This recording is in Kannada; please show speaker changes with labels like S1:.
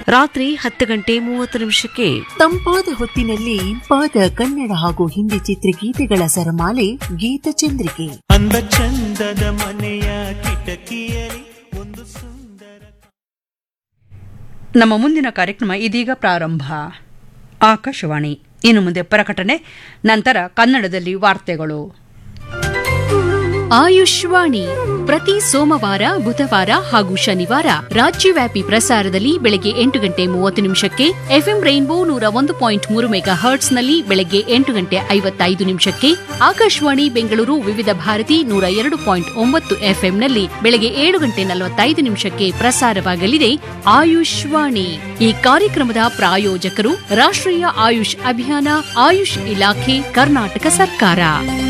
S1: ರಾತ್ರಿ 10:30
S2: ತಂಪಾದ ಹೊತ್ತಿನಲ್ಲಿ ಇಂಪಾದ ಕನ್ನಡ ಹಾಗೂ ಹಿಂದಿ ಚಿತ್ರಗೀತೆಗಳ ಸರಮಾಲೆ ಗೀತಚಂದ್ರಿಕೆ.
S3: ಅಂದ ಚಂದದ ಮನೆಯ ಕಿಟಕಿಯಲ್ಲಿ ಒಂದು ಸುಂದರ.
S4: ನಮ್ಮ ಮುಂದಿನ ಕಾರ್ಯಕ್ರಮ ಇದೀಗ ಪ್ರಾರಂಭ. ಆಕಾಶವಾಣಿ. ಇನ್ನು ಮುಂದೆ ಪ್ರಕಟಣೆ, ನಂತರ ಕನ್ನಡದಲ್ಲಿ ವಾರ್ತೆಗಳು.
S5: ಆಯುಷ್ವಾಣಿ ಪ್ರತಿ ಸೋಮವಾರ, ಬುಧವಾರ ಹಾಗೂ ಶನಿವಾರ ರಾಜ್ಯವ್ಯಾಪಿ ಪ್ರಸಾರದಲ್ಲಿ ಬೆಳಗ್ಗೆ 8:30 ಎಫ್ಎಂ ರೈನ್ಬೋ 101.3 ಮೆಗಾಹರ್ಟ್ಸ್ನಲ್ಲಿ ಬೆಳಗ್ಗೆ 8:55 ಆಕಾಶವಾಣಿ ಬೆಂಗಳೂರು ವಿವಿಧ ಭಾರತಿ 102.9 ಎಫ್ಎಂನಲ್ಲಿ ಬೆಳಗ್ಗೆ 7:45 ಪ್ರಸಾರವಾಗಲಿದೆ ಆಯುಷ್ವಾಣಿ. ಈ ಕಾರ್ಯಕ್ರಮದ ಪ್ರಾಯೋಜಕರು ರಾಷ್ಟ್ರೀಯ ಆಯುಷ್ ಅಭಿಯಾನ, ಆಯುಷ್ ಇಲಾಖೆ, ಕರ್ನಾಟಕ ಸರ್ಕಾರ.